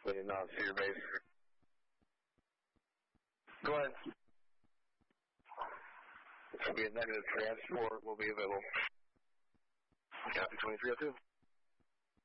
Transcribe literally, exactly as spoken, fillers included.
Leading on to your base. Go ahead. It's going to be a negative transport. Will be available. Copy twenty-three oh two.